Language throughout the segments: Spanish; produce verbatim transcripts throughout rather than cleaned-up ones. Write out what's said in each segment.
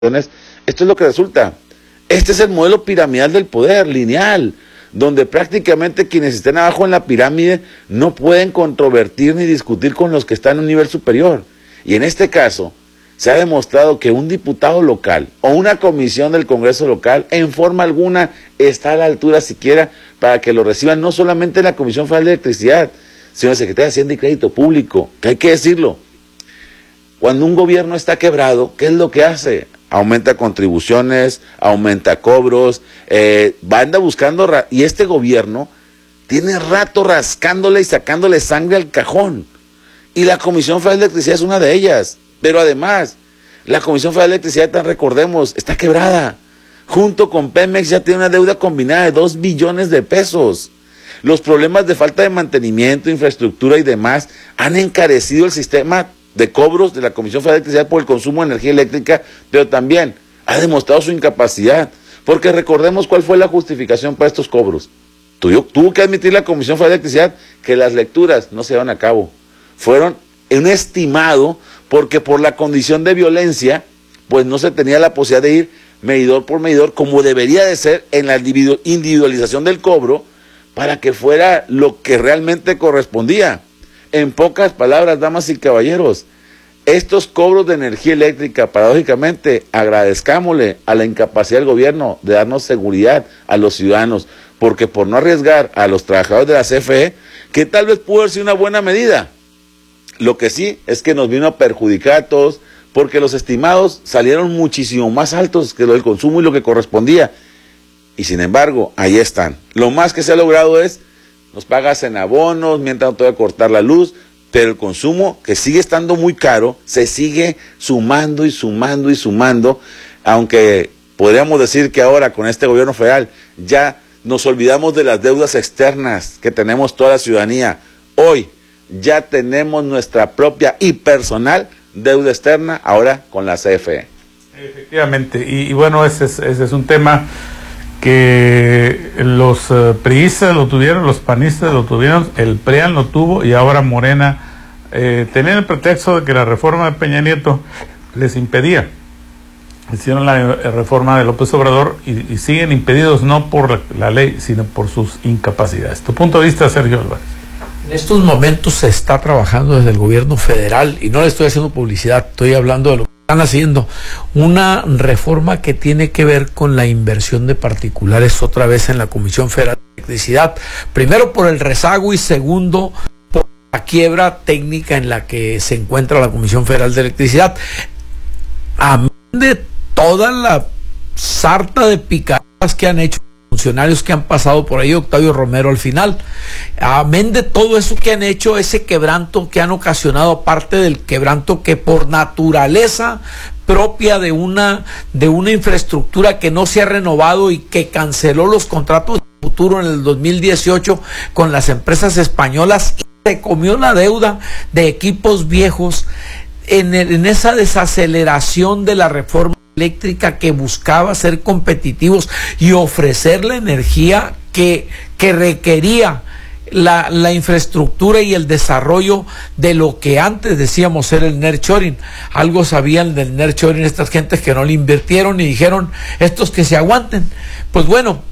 Esto es lo que resulta. Este es el modelo piramidal del poder, lineal, donde prácticamente quienes estén abajo en la pirámide no pueden controvertir ni discutir con los que están en un nivel superior. Y en este caso, se ha demostrado que un diputado local o una comisión del Congreso local en forma alguna está a la altura siquiera para que lo reciban no solamente la Comisión Federal de Electricidad, sino la Secretaría de Hacienda y Crédito Público, que hay que decirlo. Cuando un gobierno está quebrado, ¿qué es lo que hace? Aumenta contribuciones, aumenta cobros, eh, anda buscando, y este gobierno tiene rato rascándole y sacándole sangre al cajón. Y la Comisión Federal de Electricidad es una de ellas. Pero además, la Comisión Federal de Electricidad, recordemos, está quebrada. Junto con Pemex ya tiene una deuda combinada de dos billones de pesos. Los problemas de falta de mantenimiento, infraestructura y demás han encarecido el sistema de cobros de la Comisión Federal de Electricidad por el consumo de energía eléctrica, pero también ha demostrado su incapacidad, porque recordemos cuál fue la justificación para estos cobros. Tuvo, tuvo que admitir la Comisión Federal de Electricidad que las lecturas no se llevan a cabo. Fueron un estimado, porque por la condición de violencia, pues no se tenía la posibilidad de ir medidor por medidor, como debería de ser en la individualización del cobro, para que fuera lo que realmente correspondía. En pocas palabras, damas y caballeros, estos cobros de energía eléctrica, paradójicamente, agradezcámosle a la incapacidad del gobierno de darnos seguridad a los ciudadanos, porque por no arriesgar a los trabajadores de la C F E, que tal vez pudo haber sido una buena medida, lo que sí es que nos vino a perjudicar a todos, porque los estimados salieron muchísimo más altos que lo del consumo y lo que correspondía, y sin embargo, ahí están. Lo más que se ha logrado es nos pagas en abonos, mientras no te voy a cortar la luz, pero el consumo, que sigue estando muy caro, se sigue sumando y sumando y sumando, aunque podríamos decir que ahora con este gobierno federal ya nos olvidamos de las deudas externas que tenemos toda la ciudadanía. Hoy ya tenemos nuestra propia y personal deuda externa, ahora con la C F E. Efectivamente, y, y bueno, ese es, ese es un tema que los uh, priistas lo tuvieron, los panistas lo tuvieron, el PRIAN lo tuvo y ahora Morena, eh, tenían el pretexto de que la reforma de Peña Nieto les impedía. Hicieron la reforma de López Obrador y, y siguen impedidos no por la, la ley, sino por sus incapacidades. Tu punto de vista, Sergio Álvarez. En estos momentos se está trabajando desde el gobierno federal, y no le estoy haciendo publicidad, estoy hablando de lo que están haciendo, una reforma que tiene que ver con la inversión de particulares otra vez en la Comisión Federal de Electricidad, primero por el rezago y segundo por la quiebra técnica en la que se encuentra la Comisión Federal de Electricidad. Amén de toda la sarta de picadas que han hecho funcionarios que han pasado por ahí, Octavio Romero al final, amén de todo eso que han hecho, ese quebranto que han ocasionado, aparte del quebranto que por naturaleza propia de una de una infraestructura que no se ha renovado y que canceló los contratos de futuro en el dos mil dieciocho con las empresas españolas y se comió la deuda de equipos viejos en, el, en esa desaceleración de la reforma eléctrica que buscaba ser competitivos y ofrecer la energía que, que requería la, la infraestructura y el desarrollo de lo que antes decíamos era el nearshoring. Algo sabían del nearshoring estas gentes que no le invirtieron y dijeron, estos que se aguanten. Pues bueno,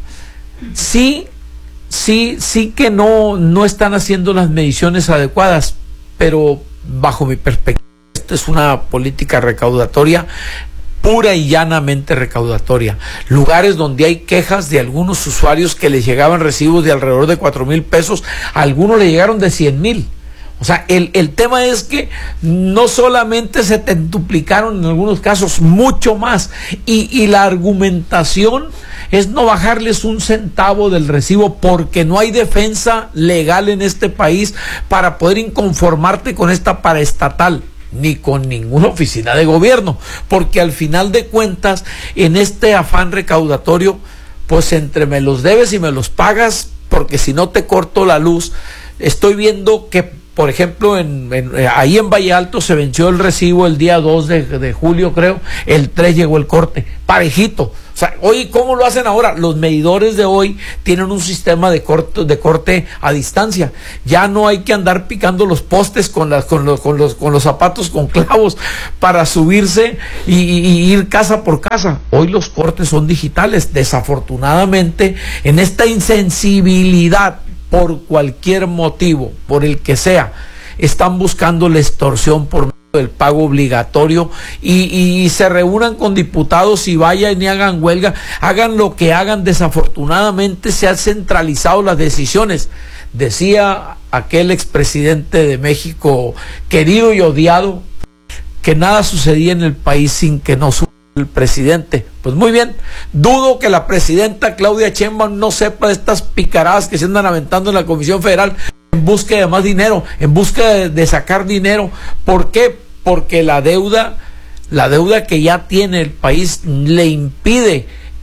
sí, sí, sí que no, no están haciendo las mediciones adecuadas, pero bajo mi perspectiva, esto es una política recaudatoria pura y llanamente recaudatoria. Lugares donde hay quejas de algunos usuarios que les llegaban recibos de alrededor de cuatro mil pesos, a algunos le llegaron de cien mil. O sea, el, el tema es que no solamente se tentuplicaron en algunos casos, mucho más. Y, y la argumentación es no bajarles un centavo del recibo porque no hay defensa legal en este país para poder inconformarte con esta paraestatal, ni con ninguna oficina de gobierno, porque al final de cuentas, en este afán recaudatorio, pues entre me los debes y me los pagas, porque si no te corto la luz. Estoy viendo que, por ejemplo, en, en, ahí en Valle Alto se venció el recibo el día dos de, de julio, creo, el tres llegó el corte, parejito. O sea, hoy, ¿cómo lo hacen ahora? Los medidores de hoy tienen un sistema de corte, de corte a distancia. Ya no hay que andar picando los postes con, las, con, los, con, los, con los zapatos con clavos para subirse y, y, y ir casa por casa. Hoy los cortes son digitales. Desafortunadamente, en esta insensibilidad, por cualquier motivo, por el que sea, están buscando la extorsión por el pago obligatorio y, y se reúnan con diputados y vayan y hagan huelga, hagan lo que hagan. Desafortunadamente se han centralizado las decisiones. Decía aquel expresidente de México, querido y odiado, que nada sucedía en el país sin que no sucediera el presidente. Pues muy bien, dudo que la presidenta Claudia Sheinbaum no sepa de estas picaradas que se andan aventando en la Comisión Federal en busca de más dinero, en busca de, de sacar dinero. ¿Por qué? Porque la deuda, la deuda que ya tiene el país le impide,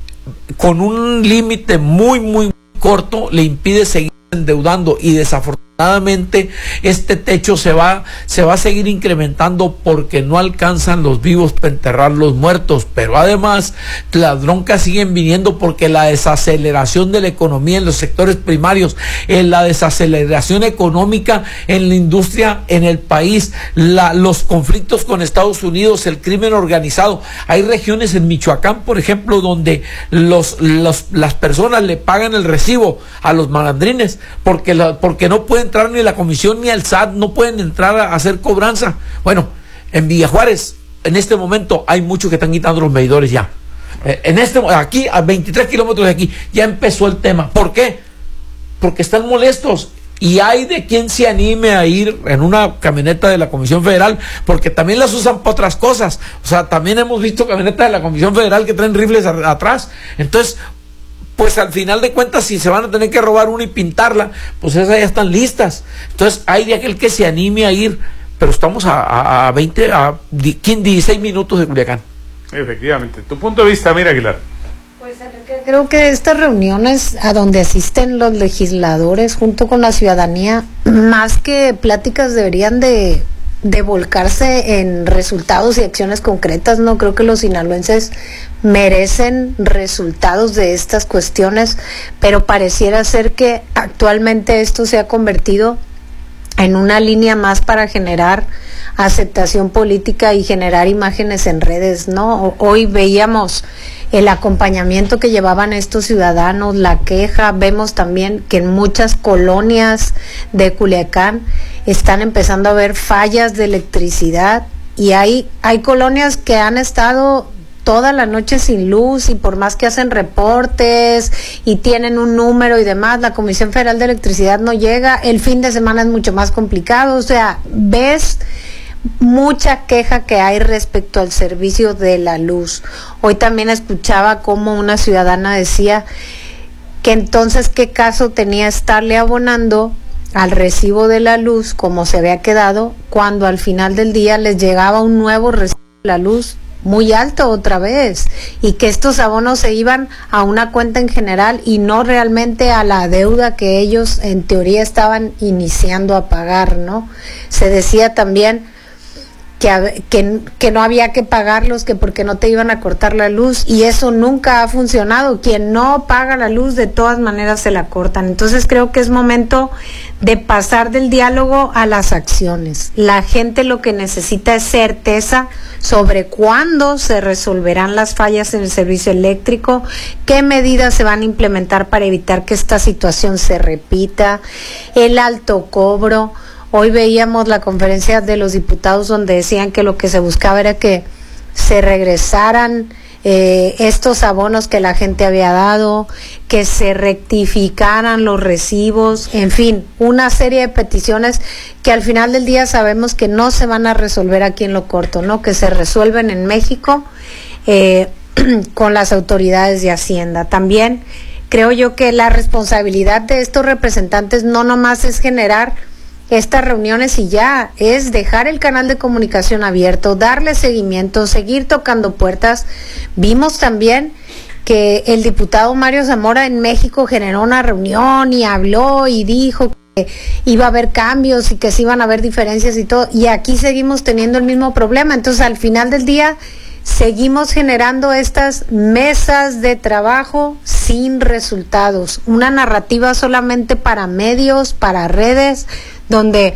con un límite muy, muy corto, le impide seguir endeudando, y desafortunadamente este techo se va, se va a seguir incrementando porque no alcanzan los vivos para enterrar los muertos. Pero además las broncas siguen viniendo porque la desaceleración de la economía en los sectores primarios, en la desaceleración económica en la industria en el país, la, los conflictos con Estados Unidos, el crimen organizado. Hay regiones en Michoacán, por ejemplo, donde los, los, las personas le pagan el recibo a los malandrines porque, la, porque no pueden entrar ni la comisión ni el S A T, no pueden entrar a hacer cobranza. Bueno, en Villajuárez, en este momento, hay muchos que están quitando los medidores ya. Eh, en este, aquí, a veintitrés kilómetros de aquí, ya empezó el tema. ¿Por qué? Porque están molestos. Y hay de quien se anime a ir en una camioneta de la Comisión Federal, porque también las usan para otras cosas. O sea, también hemos visto camionetas de la Comisión Federal que traen rifles a, atrás. Entonces, pues al final de cuentas, si se van a tener que robar una y pintarla, pues esas ya están listas. Entonces hay de aquel que se anime a ir, pero estamos a, a, a veinte, a dieciséis minutos de Culiacán. Efectivamente. Tu punto de vista, mira, Aguilar. Pues creo que estas reuniones a donde asisten los legisladores junto con la ciudadanía, más que pláticas, deberían de de volcarse en resultados y acciones concretas, ¿no? Creo que los sinaloenses merecen resultados de estas cuestiones, pero pareciera ser que actualmente esto se ha convertido en una línea más para generar aceptación política y generar imágenes en redes, ¿no? Hoy veíamos el acompañamiento que llevaban estos ciudadanos, la queja. Vemos también que en muchas colonias de Culiacán están empezando a haber fallas de electricidad, y hay, hay colonias que han estado toda la noche sin luz, y por más que hacen reportes y tienen un número y demás, la Comisión Federal de Electricidad no llega. El fin de semana es mucho más complicado. O sea, ves mucha queja que hay respecto al servicio de la luz. Hoy también escuchaba como una ciudadana decía que entonces qué caso tenía estarle abonando al recibo de la luz como se había quedado, cuando al final del día les llegaba un nuevo recibo de la luz muy alto otra vez, y que estos abonos se iban a una cuenta en general y no realmente a la deuda que ellos en teoría estaban iniciando a pagar, ¿no? Se decía también Que, que, que no había que pagarlos, que porque no te iban a cortar la luz, y eso nunca ha funcionado. Quien no paga la luz de todas maneras se la cortan. Entonces creo que es momento de pasar del diálogo a las acciones. La gente lo que necesita es certeza sobre cuándo se resolverán las fallas en el servicio eléctrico, qué medidas se van a implementar para evitar que esta situación se repita, el alto cobro. Hoy veíamos la conferencia de los diputados donde decían que lo que se buscaba era que se regresaran eh, estos abonos que la gente había dado, que se rectificaran los recibos, en fin, una serie de peticiones que al final del día sabemos que no se van a resolver aquí en lo corto, ¿no? Que se resuelven en México eh, con las autoridades de Hacienda. También creo yo que la responsabilidad de estos representantes no nomás es generar estas reuniones y ya, es dejar el canal de comunicación abierto, darle seguimiento, seguir tocando puertas. Vimos también que el diputado Mario Zamora en México generó una reunión y habló y dijo que iba a haber cambios y que sí iban a haber diferencias y todo, y aquí seguimos teniendo el mismo problema. Entonces al final del día seguimos generando estas mesas de trabajo sin resultados, una narrativa solamente para medios, para redes, donde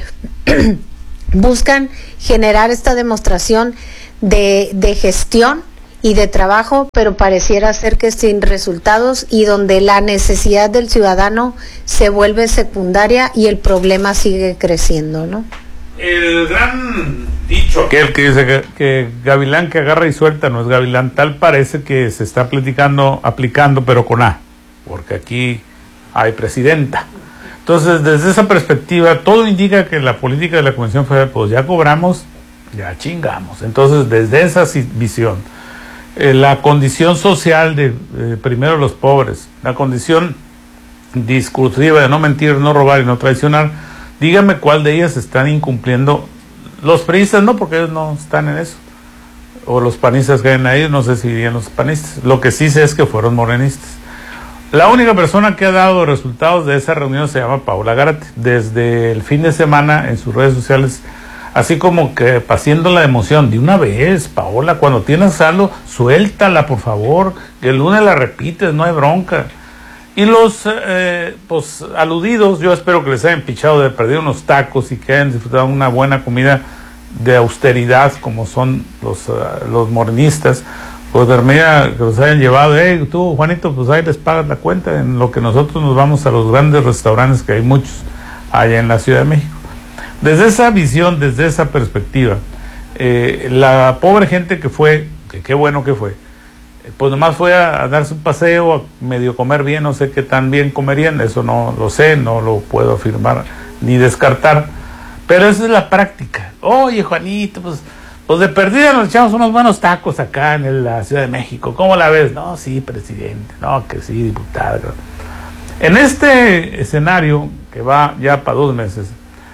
buscan generar esta demostración de, de gestión y de trabajo, pero pareciera ser que sin resultados, y donde la necesidad del ciudadano se vuelve secundaria y el problema sigue creciendo, ¿no? El gran dicho aquel que dice que, que gavilán que agarra y suelta no es gavilán, tal parece que se está aplicando, aplicando pero con A, porque aquí hay presidenta. Entonces, desde esa perspectiva, todo indica que la política de la Comisión Federal, pues ya cobramos, ya chingamos. Entonces, desde esa visión, eh, la condición social de eh, primero los pobres, la condición discursiva de no mentir, no robar y no traicionar, dígame cuál de ellas están incumpliendo los priistas, no, porque ellos no están en eso, o los panistas que hay ahí, no sé si dirían los panistas, lo que sí sé es que fueron morenistas. La única persona que ha dado resultados de esa reunión se llama Paola Gárate, desde el fin de semana en sus redes sociales, así como que paseando la emoción, de una vez, Paola, cuando tienes algo, suéltala por favor, que el lunes la repites, no hay bronca. Y los eh, pues aludidos, yo espero que les hayan pichado de perder unos tacos y que hayan disfrutado una buena comida de austeridad como son los, uh, los morenistas, pues de medida que los hayan llevado, hey, tú Juanito, pues ahí les pagas la cuenta, en lo que nosotros nos vamos a los grandes restaurantes, que hay muchos allá en la Ciudad de México. Desde esa visión, desde esa perspectiva, eh, la pobre gente que fue, que qué bueno que fue, pues nomás fue a, a darse un paseo, a medio comer bien, no sé qué tan bien comerían, eso no lo sé, no lo puedo afirmar ni descartar, pero esa es la práctica. Oye, Juanito, pues, pues de perdida nos echamos unos buenos tacos acá en la Ciudad de México, ¿cómo la ves? No, sí, presidente, no, que sí, diputado. En este escenario, que va ya para dos meses,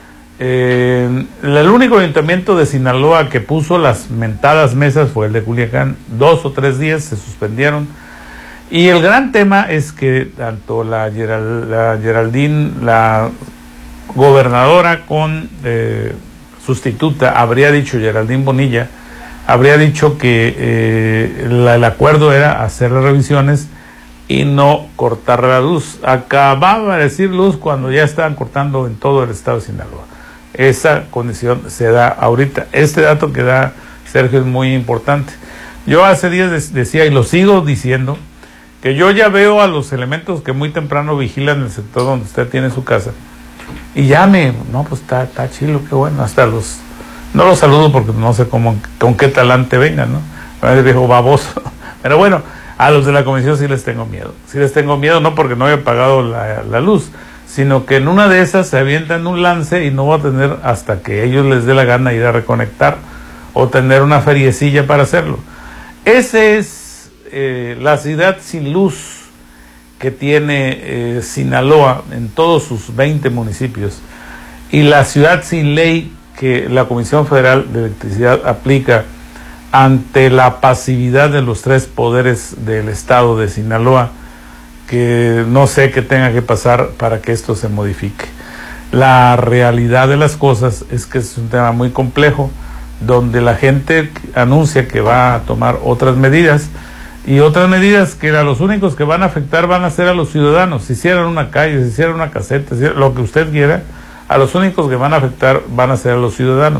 Eh, el único ayuntamiento de Sinaloa que puso las mentadas mesas fue el de Culiacán. Dos o tres días se suspendieron, y el gran tema es que tanto la, Geral, la Geraldine, la gobernadora con eh, sustituta, habría dicho, Geraldine Bonilla, habría dicho que eh, la, el acuerdo era hacer las revisiones y no cortar la luz. Acababa de decir luz cuando ya estaban cortando en todo el estado de Sinaloa. Esa condición se da ahorita. Este dato que da Sergio es muy importante. Yo hace días decía, y lo sigo diciendo, que yo ya veo a los elementos que muy temprano vigilan el sector donde usted tiene su casa, y ya me, no, pues está, está chilo, qué bueno, hasta los, no los saludo porque no sé cómo, con qué talante vengan, ¿no? El viejo baboso. Pero bueno, a los de la comisión sí les tengo miedo. Sí les tengo miedo, no porque no haya pagado la, la luz, sino que en una de esas se avientan un lance y no va a tener hasta que ellos les dé la gana ir a reconectar o tener una feriecilla para hacerlo. Esa es eh, la ciudad sin luz que tiene eh, Sinaloa en todos sus veinte municipios, y la ciudad sin ley que la Comisión Federal de Electricidad aplica ante la pasividad de los tres poderes del estado de Sinaloa, que no sé qué tenga que pasar para que esto se modifique. La realidad de las cosas es que es un tema muy complejo, donde la gente anuncia que va a tomar otras medidas, y otras medidas que a los únicos que van a afectar van a ser a los ciudadanos. Si hicieran una calle, si hicieran una caseta, si lo que usted quiera, a los únicos que van a afectar van a ser a los ciudadanos.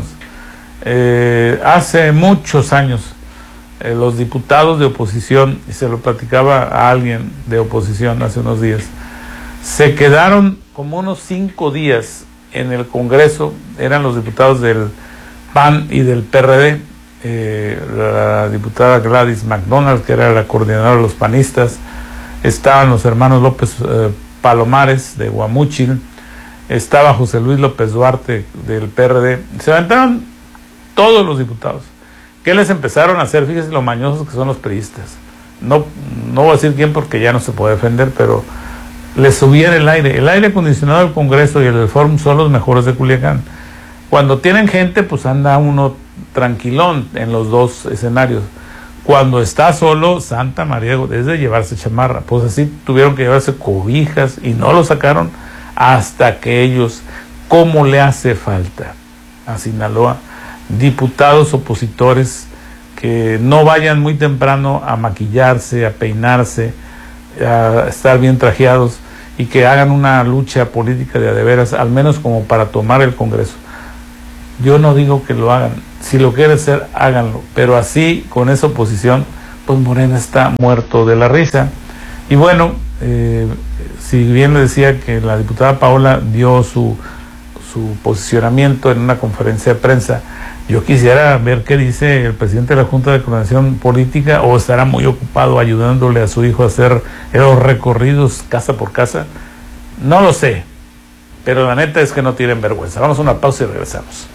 Eh, hace muchos años, Eh, los diputados de oposición, y se lo platicaba a alguien de oposición hace unos días, se quedaron como unos cinco días en el Congreso, eran los diputados del P A N y del P R D, eh, la diputada Gladys McDonald, que era la coordinadora de los panistas, estaban los hermanos López eh, Palomares de Guamúchil, estaba José Luis López Duarte del P R D, se aventaron todos los diputados. ¿Qué les empezaron a hacer? Fíjense lo mañosos que son los priistas. No, no voy a decir quién porque ya no se puede defender, pero les subían el aire. El aire acondicionado del Congreso y el del Fórum son los mejores de Culiacán. Cuando tienen gente, pues anda uno tranquilón en los dos escenarios. Cuando está solo, Santa María, es de llevarse chamarra. Pues así tuvieron que llevarse cobijas y no lo sacaron hasta que ellos, ¿cómo le hace falta a Sinaloa diputados opositores que no vayan muy temprano a maquillarse, a peinarse, a estar bien trajeados, y que hagan una lucha política de a de veras, al menos como para tomar el Congreso. Yo no digo que lo hagan, si lo quieren hacer, háganlo, pero así, con esa oposición, pues Morena está muerto de la risa. Y bueno, eh, si bien le decía que la diputada Paola dio su, su posicionamiento en una conferencia de prensa, yo quisiera ver qué dice el presidente de la Junta de Coordinación Política, o estará muy ocupado ayudándole a su hijo a hacer los recorridos casa por casa. No lo sé, pero la neta es que no tienen vergüenza. Vamos a una pausa y regresamos.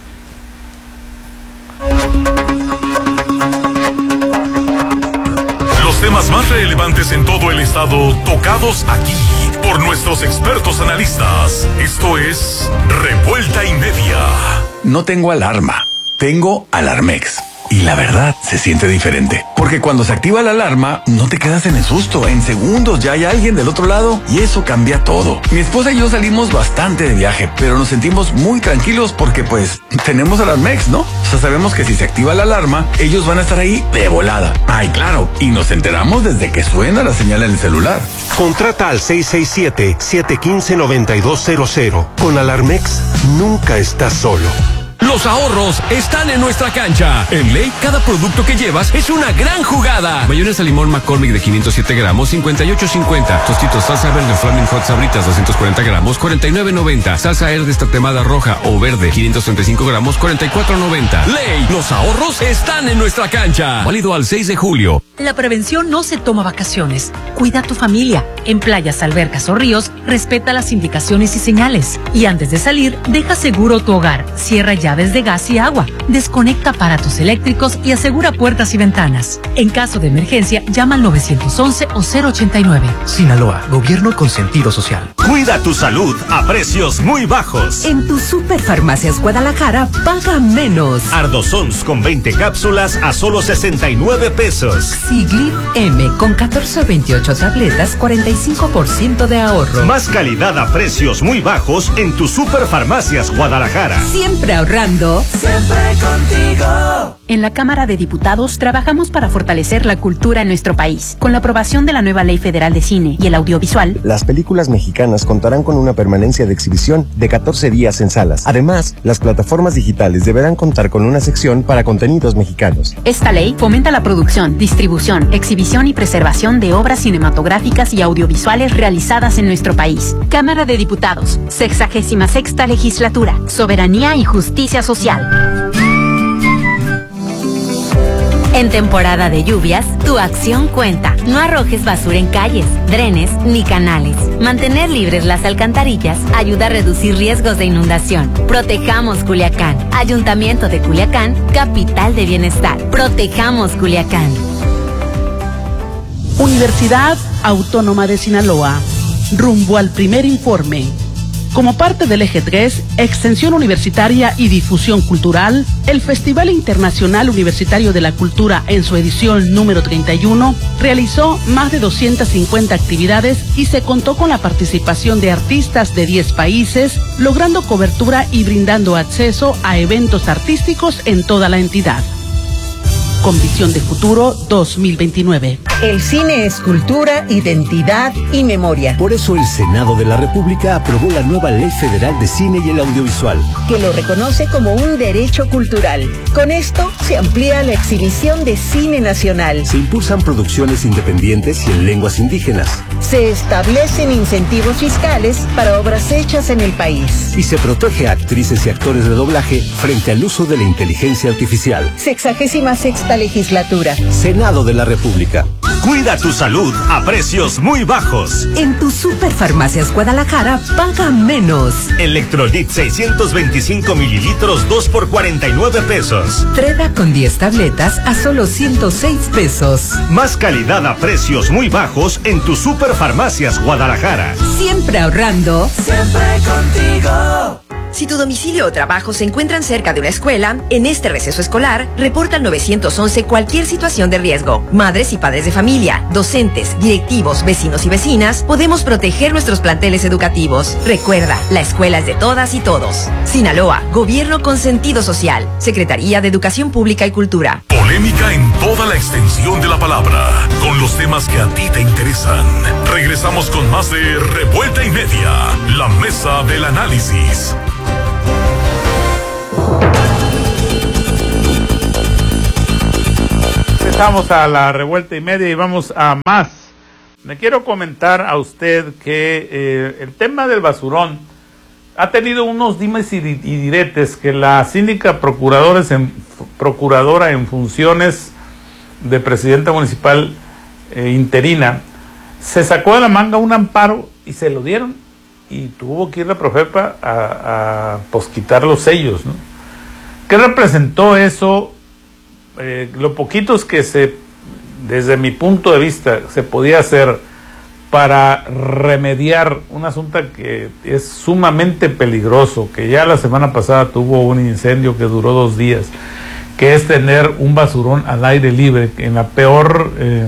Los temas más relevantes en todo el estado, tocados aquí por nuestros expertos analistas. Esto es Revuelta y Media. No tengo alarma, tengo Alarmex. Y la verdad, se siente diferente. Porque cuando se activa la alarma, no te quedas en el susto. En segundos ya hay alguien del otro lado y eso cambia todo. Mi esposa y yo salimos bastante de viaje, pero nos sentimos muy tranquilos porque pues tenemos Alarmex, ¿no? O sea, sabemos que si se activa la alarma, ellos van a estar ahí de volada. Ay, claro, y nos enteramos desde que suena la señal en el celular. Contrata al seis seis siete, siete uno cinco, nueve dos cero cero. Con Alarmex, nunca estás solo. Los ahorros están en nuestra cancha. En Ley, cada producto que llevas es una gran jugada. Mayonesa limón McCormick de quinientos siete gramos, cincuenta y ocho cincuenta. Tostitos salsa verde Flaming Hot Sabritas, doscientos cuarenta gramos, cuarenta y nueve noventa. Salsa Herdez tatemada roja o verde, quinientos treinta y cinco gramos, cuarenta y cuatro noventa. Ley, los ahorros están en nuestra cancha. Válido al seis de julio. La prevención no se toma vacaciones. Cuida a tu familia. En playas, albercas o ríos, respeta las indicaciones y señales. Y antes de salir, deja seguro tu hogar. Cierra llaves de gas y agua. Desconecta aparatos eléctricos y asegura puertas y ventanas. En caso de emergencia, llama al nueve once o cero ochenta y nueve. Sinaloa, gobierno con sentido social. Cuida tu salud a precios muy bajos. En tu Superfarmacias Guadalajara, paga menos. Ardosons con veinte cápsulas a solo sesenta y nueve pesos. Siglif M con catorce a veintiocho tabletas, cuarenta y cinco por ciento de ahorro. Más calidad a precios muy bajos en tu Superfarmacias Guadalajara. Siempre ahorrando, siempre contigo. En la Cámara de Diputados trabajamos para fortalecer la cultura en nuestro país. Con la aprobación de la nueva Ley Federal de Cine y el Audiovisual, las películas mexicanas contarán con una permanencia de exhibición de catorce días en salas. Además, las plataformas digitales deberán contar con una sección para contenidos mexicanos. Esta ley fomenta la producción, distribución, exhibición y preservación de obras cinematográficas y audiovisuales realizadas en nuestro país. Cámara de Diputados, sexagésima sexta legislatura, soberanía y justicia social. En temporada de lluvias, tu acción cuenta. No arrojes basura en calles, drenes ni canales. Mantener libres las alcantarillas ayuda a reducir riesgos de inundación. Protejamos Culiacán. Ayuntamiento de Culiacán, capital de bienestar. Protejamos Culiacán. Universidad Autónoma de Sinaloa. Rumbo al primer informe. Como parte del eje tres, Extensión Universitaria y Difusión Cultural, el Festival Internacional Universitario de la Cultura en su edición número treinta y uno realizó más de doscientas cincuenta actividades y se contó con la participación de artistas de diez países, logrando cobertura y brindando acceso a eventos artísticos en toda la entidad. Con visión de futuro dos mil veintinueve. El cine es cultura, identidad y memoria. Por eso el Senado de la República aprobó la nueva Ley Federal de Cine y el Audiovisual, que lo reconoce como un derecho cultural. Con esto se amplía la exhibición de cine nacional. Se impulsan producciones independientes y en lenguas indígenas. Se establecen incentivos fiscales para obras hechas en el país. Y se protege a actrices y actores de doblaje frente al uso de la inteligencia artificial. Sexagésima sexta legislatura. Senado de la República. Cuida tu salud a precios muy bajos. En tu Superfarmacias Guadalajara, paga menos. Electrolit seiscientos veinticinco mililitros, dos por cuarenta y nueve pesos. Treda con diez tabletas a solo ciento seis pesos. Más calidad a precios muy bajos en tu Superfarmacias Guadalajara. Siempre ahorrando, siempre contigo. Si tu domicilio o trabajo se encuentran cerca de una escuela, en este receso escolar, reporta al nueve once cualquier situación de riesgo. Madres y padres de familia, docentes, directivos, vecinos y vecinas, podemos proteger nuestros planteles educativos. Recuerda, la escuela es de todas y todos. Sinaloa, Gobierno con sentido social. Secretaría de Educación Pública y Cultura. Polémica en toda la extensión de la palabra, con los temas que a ti te interesan. Regresamos con más de Revuelta y Media, la mesa del análisis. Empezamos a la Revuelta y Media y vamos a más. Me quiero comentar a usted que eh, el tema del basurón ha tenido unos dimes y, y diretes que la síndica procuradora en, procuradora en funciones de presidenta municipal eh, interina se sacó de la manga un amparo y se lo dieron y tuvo que ir la Profepa a, a pues, quitar los sellos, ¿no? ¿Qué representó eso? Eh, lo poquitos que se, desde mi punto de vista, se podía hacer para remediar un asunto que es sumamente peligroso, que ya la semana pasada tuvo un incendio que duró dos días, que es tener un basurón al aire libre, en la peor eh,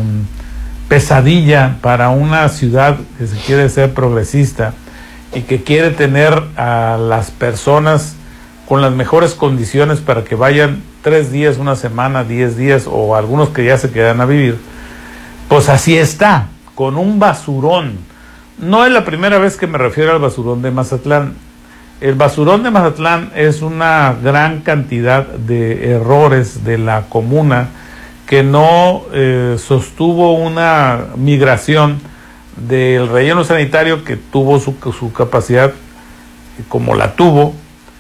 pesadilla para una ciudad que se quiere ser progresista y que quiere tener a las personas con las mejores condiciones para que vayan tres días, una semana, diez días o algunos que ya se quedan a vivir. Pues así está, con un basurón. No es la primera vez que me refiero al basurón de Mazatlán. El basurón de Mazatlán es una gran cantidad de errores de la comuna que no eh, sostuvo una migración del relleno sanitario que tuvo su, su capacidad como la tuvo,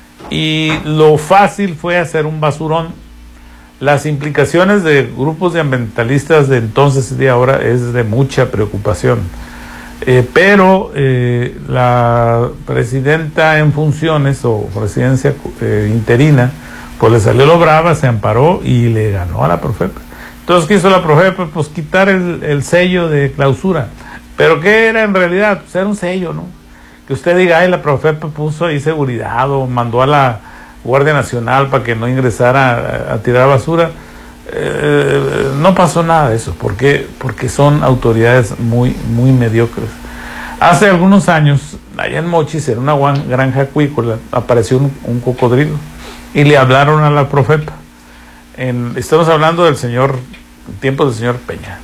y lo fácil fue hacer un basurón. Las implicaciones de grupos de ambientalistas de entonces y de ahora es de mucha preocupación. Eh, pero eh, la presidenta en funciones o presidencia eh, interina, pues le salió lo brava, se amparó y le ganó a la Profepa. Entonces, ¿qué hizo la Profepa? Pues quitar el, el sello de clausura. ¿Pero qué era en realidad? Pues era un sello, ¿no? Que usted diga, ay, la Profepa puso ahí seguridad o mandó a la Guardia Nacional para que no ingresara a, a tirar basura. Eh, no pasó nada de eso. ¿Por qué? Porque son autoridades muy, muy mediocres. Hace algunos años, allá en Mochis, en una granja acuícola, apareció un, un cocodrilo y le hablaron a la Profepa. En, estamos hablando del señor, tiempos del señor Peña.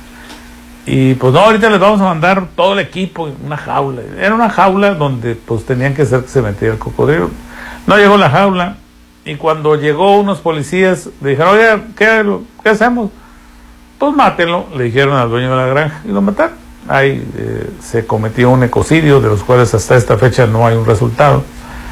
Y pues no, ahorita les vamos a mandar todo el equipo, una jaula. Era una jaula donde pues tenían que hacer que se metiera el cocodrilo. No llegó la jaula, y cuando llegó unos policías le dijeron, oye, ¿qué, qué hacemos? Pues mátenlo, le dijeron al dueño de la granja, y lo mataron. Ahí eh, se cometió un ecocidio, de los cuales hasta esta fecha no hay un resultado.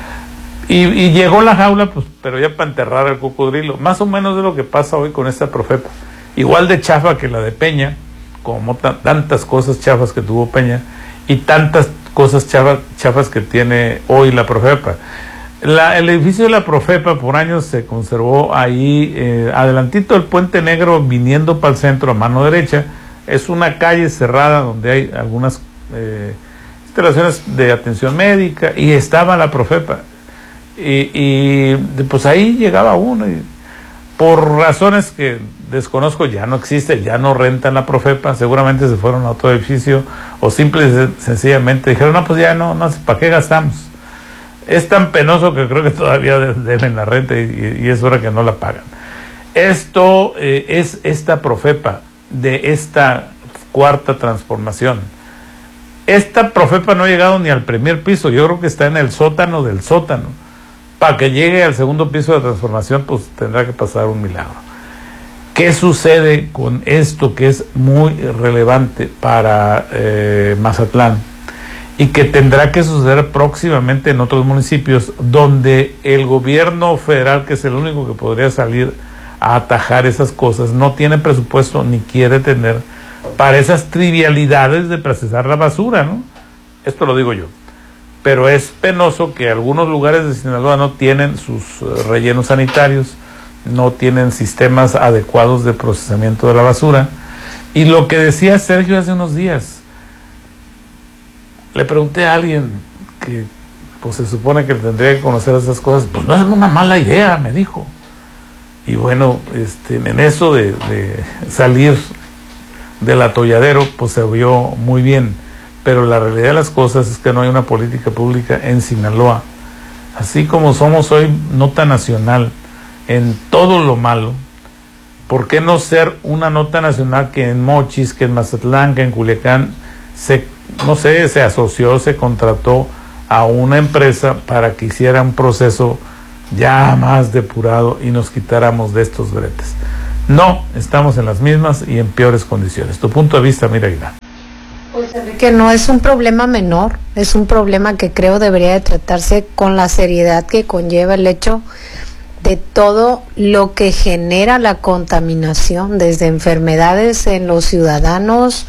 Y, y llegó la jaula, pues, pero ya para enterrar al cocodrilo. Más o menos de lo que pasa hoy con esta Profepa. Igual de chafa que la de Peña, como t- tantas cosas chafas que tuvo Peña y tantas cosas chafas, chafas que tiene hoy la Profepa. La, el edificio de la Profepa por años se conservó ahí, eh, adelantito del Puente Negro, viniendo para el centro a mano derecha. Es una calle cerrada donde hay algunas eh, instalaciones de atención médica, y estaba la Profepa. Y, y pues ahí llegaba uno, y por razones que desconozco, ya no existe, ya no rentan la Profepa, seguramente se fueron a otro edificio, o simple y sencillamente dijeron, no, pues ya no, no, ¿para qué gastamos? Es tan penoso que creo que todavía deben la renta, y, y es hora que no la pagan. Esto eh, es esta Profepa de esta cuarta transformación. Esta Profepa no ha llegado ni al primer piso, yo creo que está en el sótano del sótano. Para que llegue al segundo piso de transformación, pues tendrá que pasar un milagro. ¿Qué sucede con esto que es muy relevante para eh, Mazatlán y que tendrá que suceder próximamente en otros municipios, donde el gobierno federal, que es el único que podría salir a atajar esas cosas, no tiene presupuesto ni quiere tener para esas trivialidades de procesar la basura, ¿no? Esto lo digo yo. Pero es penoso que algunos lugares de Sinaloa no tienen sus uh, rellenos sanitarios, no tienen sistemas adecuados de procesamiento de la basura. Y lo que decía Sergio hace unos días, le pregunté a alguien que pues se supone que tendría que conocer esas cosas, pues no es una mala idea, me dijo. Y bueno, este, en eso de, de salir del atolladero, pues se vio muy bien. Pero la realidad de las cosas es que no hay una política pública en Sinaloa. Así como somos hoy nota nacional en todo lo malo, ¿por qué no ser una nota nacional que en Mochis, que en Mazatlán, que en Culiacán, se, no sé, se asoció, se contrató a una empresa para que hiciera un proceso ya más depurado y nos quitáramos de estos bretes? No, estamos en las mismas y en peores condiciones. Tu punto de vista, mira, Aguilar. Pues que no es un problema menor, es un problema que creo debería de tratarse con la seriedad que conlleva el hecho de todo lo que genera la contaminación, desde enfermedades en los ciudadanos,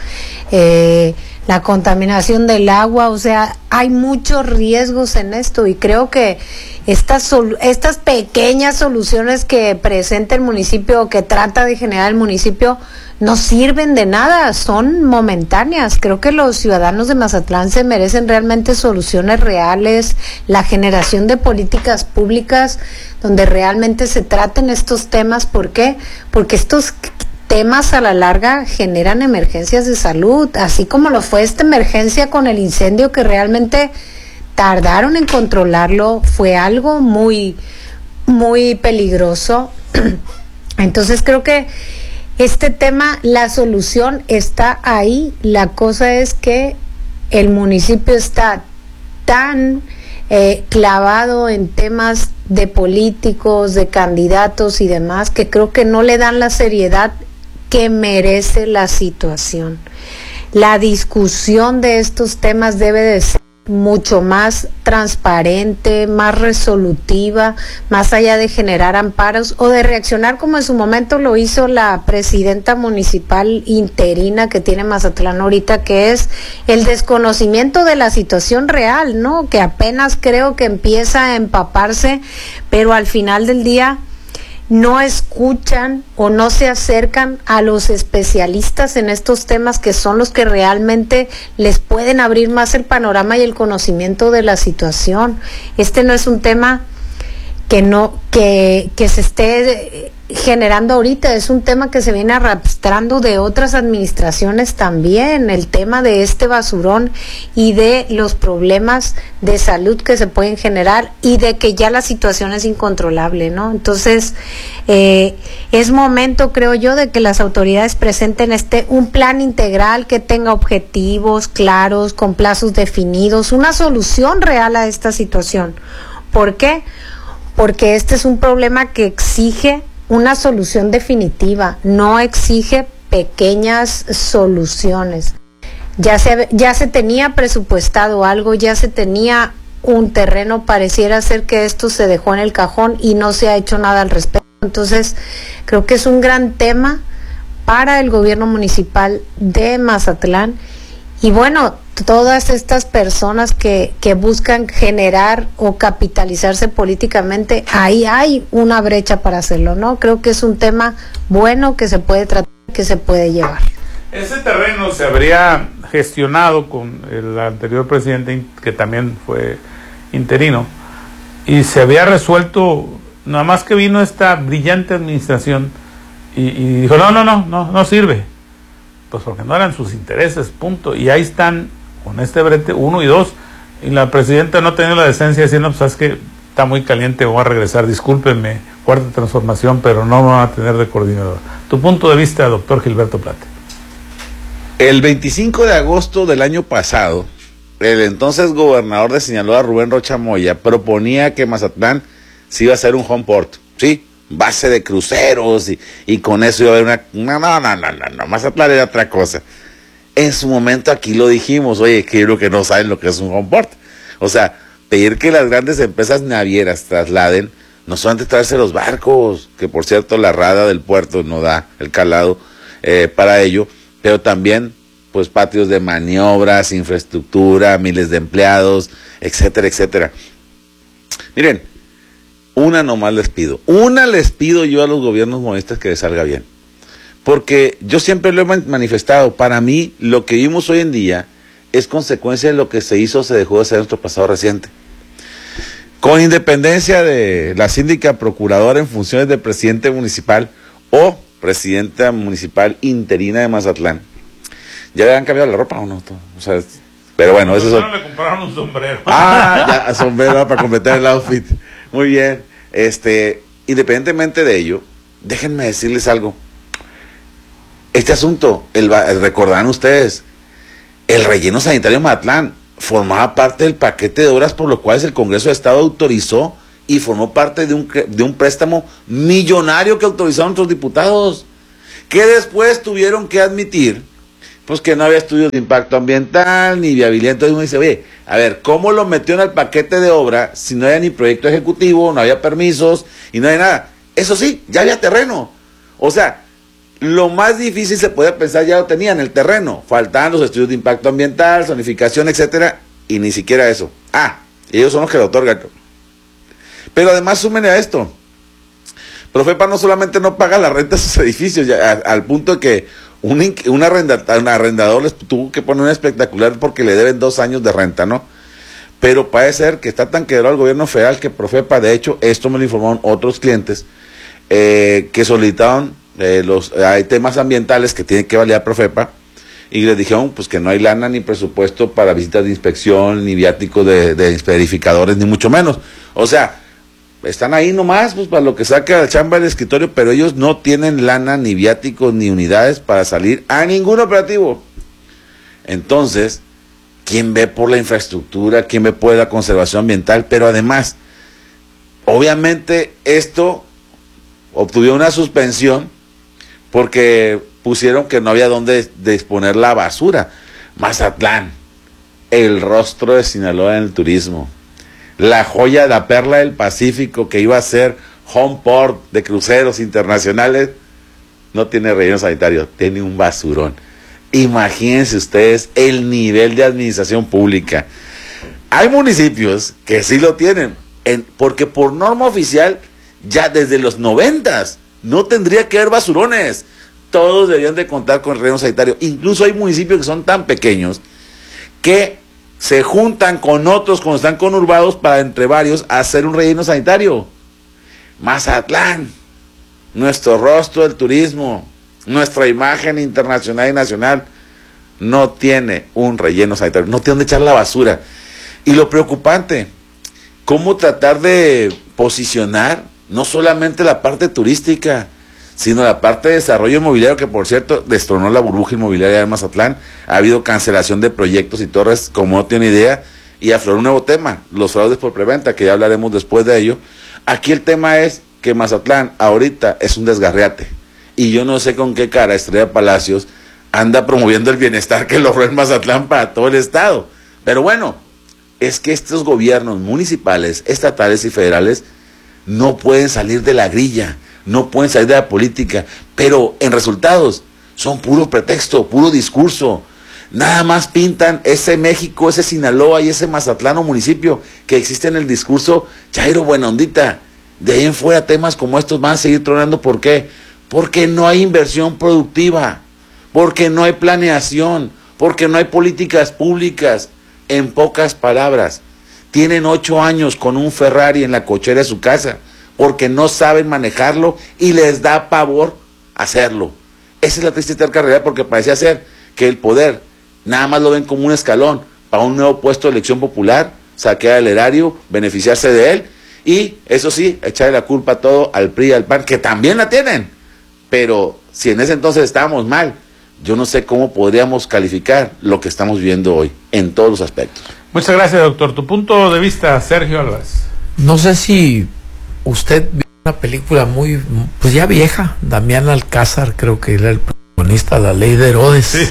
eh, la contaminación del agua, o sea, hay muchos riesgos en esto y creo que estas sol- estas pequeñas soluciones que presenta el municipio o que trata de generar el municipio no sirven de nada, son momentáneas. Creo que los ciudadanos de Mazatlán se merecen realmente soluciones reales, la generación de políticas públicas donde realmente se traten estos temas. ¿Por qué? Porque estos temas a la larga generan emergencias de salud, así como lo fue esta emergencia con el incendio que realmente tardaron en controlarlo, fue algo muy, muy peligroso. Entonces creo que este tema, la solución está ahí, la cosa es que el municipio está tan eh, clavado en temas de políticos, de candidatos y demás, que creo que no le dan la seriedad que merece la situación. La discusión de estos temas debe de ser mucho más transparente, más resolutiva, más allá de generar amparos o de reaccionar como en su momento lo hizo la presidenta municipal interina que tiene Mazatlán ahorita, que es el desconocimiento de la situación real, ¿no? Que apenas creo que empieza a empaparse, pero al final del día no escuchan o no se acercan a los especialistas en estos temas, que son los que realmente les pueden abrir más el panorama y el conocimiento de la situación. Este no es un tema que no que, que se esté generando ahorita, es un tema que se viene arrastrando de otras administraciones también, el tema de este basurón y de los problemas de salud que se pueden generar y de que ya la situación es incontrolable, ¿no? Entonces, eh, es momento, creo yo, de que las autoridades presenten este un plan integral que tenga objetivos claros, con plazos definidos, una solución real a esta situación. ¿Por qué? Porque este es un problema que exige una solución definitiva, no exige pequeñas soluciones. Ya se, ya se tenía presupuestado algo, ya se tenía un terreno, pareciera ser que esto se dejó en el cajón y no se ha hecho nada al respecto. Entonces, creo que es un gran tema para el gobierno municipal de Mazatlán. Y bueno, todas estas personas que, que buscan generar o capitalizarse políticamente, ahí hay una brecha para hacerlo, ¿no? Creo que es un tema bueno que se puede tratar, que se puede llevar. Ese terreno se habría gestionado con el anterior presidente, que también fue interino, y se había resuelto, nada más que vino esta brillante administración y, y dijo, no, no, no, no, no sirve. Pues porque no eran sus intereses, punto. Y ahí están con este brete uno y dos, y la presidenta no ha tenido la decencia de decir, no, pues sabes que está muy caliente, voy a regresar, discúlpenme, cuarta transformación, pero no me van a tener de coordinador. Tu punto de vista, doctor Gilberto Plate. El veinticinco de agosto del año pasado, el entonces gobernador de Sinaloa, Rubén Rocha Moya, proponía que Mazatlán se iba a hacer un home port, ¿sí? Base de cruceros y, y con eso iba a haber una... No, no, no, no, no, Mazatlán era otra cosa. En su momento aquí lo dijimos, oye, que yo creo que no saben lo que es un home port. O sea, pedir que las grandes empresas navieras trasladen, no solamente traerse los barcos, que por cierto la rada del puerto no da el calado eh, para ello, pero también pues patios de maniobras, infraestructura, miles de empleados, etcétera, etcétera. Miren, una nomás les pido, una les pido yo a los gobiernos morenistas que les salga bien. Porque yo siempre lo he manifestado, para mí lo que vimos hoy en día es consecuencia de lo que se hizo o se dejó de hacer en nuestro pasado reciente. Con independencia de la síndica procuradora en funciones de presidente municipal o presidenta municipal interina de Mazatlán, ¿ya le han cambiado la ropa o no? O sea, pero bueno, eso es... le compraron un sombrero. Ah, ya, sombrero para completar el outfit. Muy bien. Este, independientemente de ello, déjenme decirles algo. este asunto, el, recordarán ustedes, el relleno sanitario de Mazatlán formaba parte del paquete de obras por los cuales el Congreso de Estado autorizó y formó parte de un, de un préstamo millonario que autorizaron nuestros diputados, que después tuvieron que admitir pues que no había estudios de impacto ambiental ni viabilidad. Entonces uno dice, oye, a ver, ¿cómo lo metió en el paquete de obra si no había ni proyecto ejecutivo, no había permisos y no había nada? Eso sí, ya había terreno. O sea, lo más difícil se podía pensar ya lo tenían, el terreno. Faltaban los estudios de impacto ambiental, zonificación, etcétera, y ni siquiera eso. Ah, ellos son los que lo otorgan. Pero además súmenle a esto. Profepa no solamente no paga la renta de sus edificios, ya, a, al punto de que un, un, arrenda, un arrendador les tuvo que poner un espectacular porque le deben dos años de renta, ¿no? Pero parece ser que está tan quebrado el gobierno federal que Profepa, de hecho, esto me lo informaron otros clientes, eh, que solicitaron, eh, los, hay temas ambientales que tienen que validar Profepa, y les dijeron pues que no hay lana ni presupuesto para visitas de inspección, ni viáticos de, de verificadores, ni mucho menos. O sea, están ahí nomás, pues para lo que saca la chamba del escritorio, pero ellos no tienen lana, ni viáticos, ni unidades para salir a ningún operativo. Entonces, ¿quién ve por la infraestructura? ¿Quién ve por la conservación ambiental? Pero además, obviamente esto obtuvo una suspensión porque pusieron que no había dónde disponer la basura. Mazatlán, el rostro de Sinaloa en el turismo, la joya, la perla del Pacífico que iba a ser home port de cruceros internacionales, no tiene relleno sanitario, tiene un basurón. Imagínense ustedes el nivel de administración pública. Hay municipios que sí lo tienen, en, porque por norma oficial, ya desde los noventas, no tendría que haber basurones. Todos deberían de contar con relleno sanitario. Incluso hay municipios que son tan pequeños que se juntan con otros cuando están conurbados para entre varios hacer un relleno sanitario. Mazatlán, nuestro rostro del turismo, nuestra imagen internacional y nacional, no tiene un relleno sanitario, no tiene donde echar la basura. Y lo preocupante, cómo tratar de posicionar no solamente la parte turística, sino la parte de desarrollo inmobiliario, que por cierto destronó la burbuja inmobiliaria de Mazatlán. Ha habido cancelación de proyectos y torres como no tiene idea, y afloró un nuevo tema, los fraudes por preventa, que ya hablaremos después de ello. Aquí el tema es que Mazatlán ahorita es un desgarriate, y yo no sé con qué cara Estrella Palacios anda promoviendo el bienestar que logró en Mazatlán para todo el estado. Pero bueno, es que estos gobiernos municipales, estatales y federales no pueden salir de la grilla, no pueden salir de la política, pero en resultados son puro pretexto, puro discurso. Nada más pintan ese México, ese Sinaloa y ese Mazatlán o municipio que existe en el discurso chairo buena ondita. De ahí en fuera temas como estos van a seguir tronando. ¿Por qué? Porque no hay inversión productiva, porque no hay planeación, porque no hay políticas públicas. En pocas palabras, tienen ocho años con un Ferrari en la cochera de su casa, porque no saben manejarlo y les da pavor hacerlo. Esa es la triste realidad, porque parecía ser que el poder nada más lo ven como un escalón para un nuevo puesto de elección popular, saquear el erario, beneficiarse de él, y eso sí, echarle la culpa todo al P R I y al P A N, que también la tienen. Pero si en ese entonces estábamos mal, yo no sé cómo podríamos calificar lo que estamos viviendo hoy, en todos los aspectos. Muchas gracias, doctor. Tu punto de vista, Sergio Álvarez. No sé si usted vio una película muy, pues ya vieja, Damián Alcázar, creo que era el protagonista, La Ley de Herodes. Sí.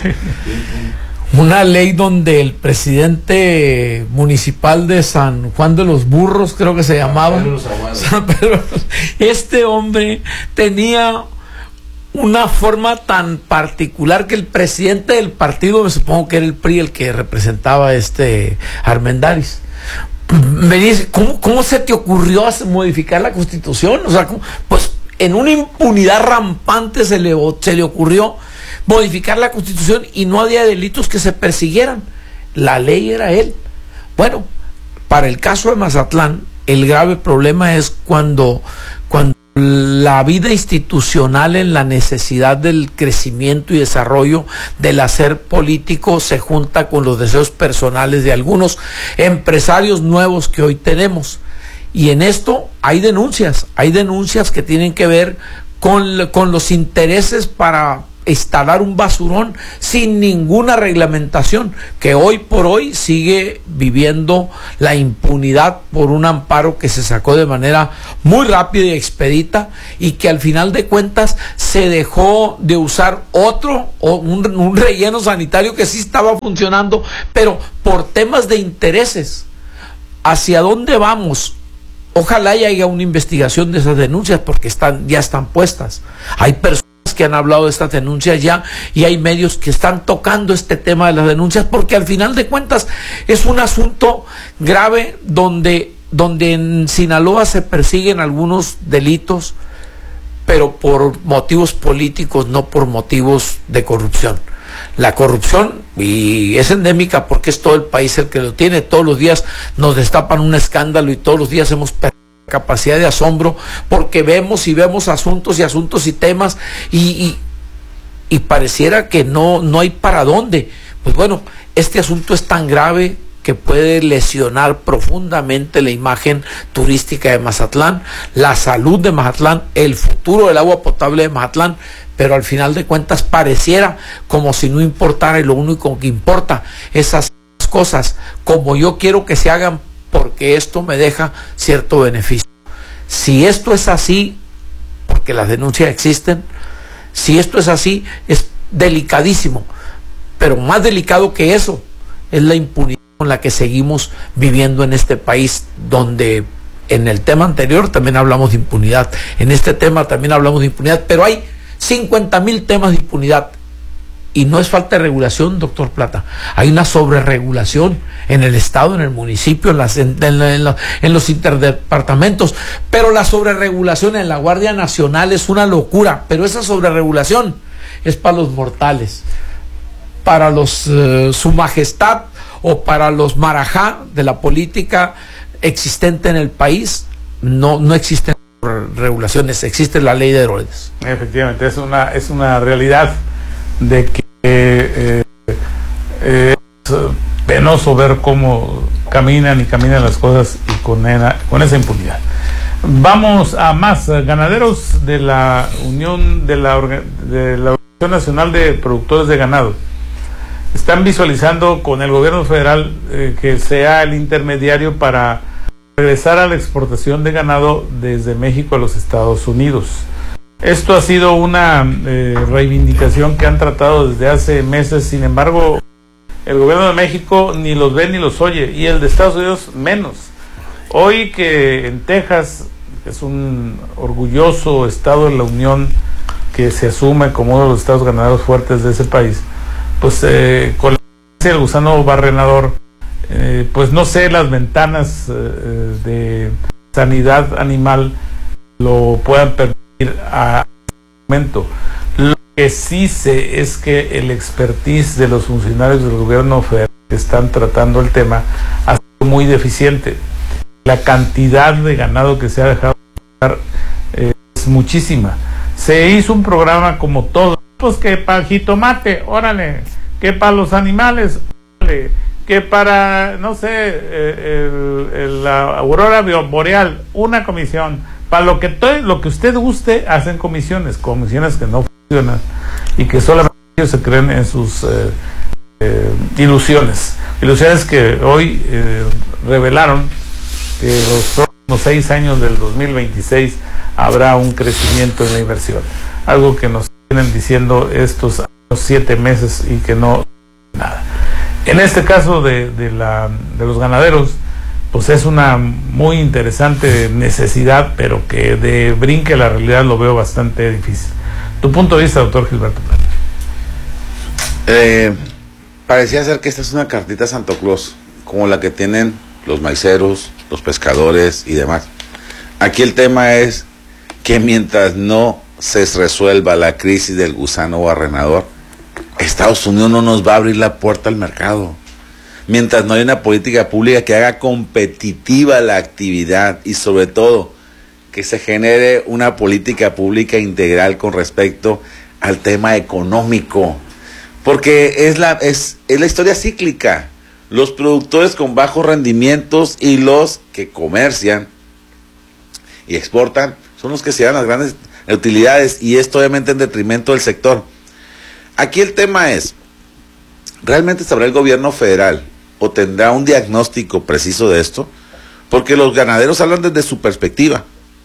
Una ley donde el presidente municipal de San Juan de los Burros, creo que se llamaba, San Pedro, este hombre tenía una forma tan particular que el presidente del partido, me supongo que era el P R I el que representaba a este Armendáriz, me dice, ¿cómo, cómo se te ocurrió modificar la Constitución? O sea, pues en una impunidad rampante se le, se le ocurrió modificar la Constitución y no había delitos que se persiguieran. La ley era él. Bueno, para el caso de Mazatlán, el grave problema es cuando, cuando la vida institucional en la necesidad del crecimiento y desarrollo del hacer político se junta con los deseos personales de algunos empresarios nuevos que hoy tenemos. Y en esto hay denuncias, hay denuncias que tienen que ver con, con los intereses para instalar un basurón sin ninguna reglamentación, que hoy por hoy sigue viviendo la impunidad por un amparo que se sacó de manera muy rápida y expedita, y que al final de cuentas se dejó de usar otro, o un, un relleno sanitario que sí estaba funcionando, pero por temas de intereses. ¿Hacia dónde vamos? Ojalá haya una investigación de esas denuncias, porque están, ya están puestas. Hay personas que han hablado de estas denuncias ya, y hay medios que están tocando este tema de las denuncias, porque al final de cuentas es un asunto grave donde, donde en Sinaloa se persiguen algunos delitos, pero por motivos políticos, no por motivos de corrupción. La corrupción, y es endémica porque es todo el país el que lo tiene, todos los días nos destapan un escándalo y todos los días hemos perdido capacidad de asombro porque vemos y vemos asuntos y asuntos y temas y, y, y pareciera que no, no hay para dónde. Pues bueno, este asunto es tan grave que puede lesionar profundamente la imagen turística de Mazatlán, la salud de Mazatlán, el futuro del agua potable de Mazatlán, pero al final de cuentas pareciera como si no importara, y lo único que importa es esas cosas como yo quiero que se hagan porque esto me deja cierto beneficio. Si esto es así, porque las denuncias existen, si esto es así, es delicadísimo, pero más delicado que eso es la impunidad con la que seguimos viviendo en este país, donde en el tema anterior también hablamos de impunidad, en este tema también hablamos de impunidad, pero hay cincuenta mil temas de impunidad. Y no es falta de regulación, doctor Plata. Hay una sobreregulación en el estado, en el municipio, en, las, en, en, en, los, en los interdepartamentos. Pero la sobreregulación en la Guardia Nacional es una locura. Pero esa sobreregulación es para los mortales, para los uh, su majestad o para los marajá de la política existente en el país. No, no existen regulaciones, existe la ley de Herodes. Efectivamente, es una, es una realidad de que eh, eh, es penoso ver cómo caminan y caminan las cosas y con, ena, con esa impunidad. Vamos a más. Ganaderos de la Unión de la, de la Organización Nacional de Productores de Ganado están visualizando con el gobierno federal eh, que sea el intermediario para regresar a la exportación de ganado desde México a los Estados Unidos. Esto ha sido una eh, reivindicación que han tratado desde hace meses. Sin embargo, el gobierno de México ni los ve ni los oye, y el de Estados Unidos menos. Hoy que en Texas, que es un orgulloso estado de la Unión que se asume como uno de los estados ganaderos fuertes de ese país, pues eh, con la presencia del gusano barrenador, eh, pues no sé, las ventanas eh, de sanidad animal lo puedan permitir a este momento. Lo que sí sé es que el expertise de los funcionarios del gobierno federal que están tratando el tema ha sido muy deficiente. La cantidad de ganado que se ha dejado eh, es muchísima. Se hizo un programa como todo, pues que para el jitomate, órale, que para los animales, órale, que para, no sé, eh, el, el, la aurora boreal, una comisión. Para lo que todo, lo que usted guste, hacen comisiones, comisiones que no funcionan y que solamente ellos se creen en sus eh, eh, ilusiones, ilusiones que hoy eh, revelaron que los próximos seis años del dos mil veintiséis habrá un crecimiento en la inversión, algo que nos vienen diciendo estos siete meses y que no nada. En este caso de, de, la, de los ganaderos, pues es una muy interesante necesidad, pero que de brinque la realidad lo veo bastante difícil. ¿Tu punto de vista, doctor Gilberto Plata? Eh, parecía ser que esta es una cartita Santo Claus, como la que tienen los maiceros, los pescadores y demás. Aquí el tema es que mientras no se resuelva la crisis del gusano barrenador, Estados Unidos no nos va a abrir la puerta al mercado. Mientras no haya una política pública que haga competitiva la actividad y sobre todo que se genere una política pública integral con respecto al tema económico, porque es la, es, es la historia cíclica. Los productores con bajos rendimientos y los que comercian y exportan son los que se dan las grandes utilidades, y esto obviamente en detrimento del sector. aquí el tema es, ¿realmente sabrá el gobierno federal o tendrá un diagnóstico preciso de esto? Porque los ganaderos hablan desde su perspectiva,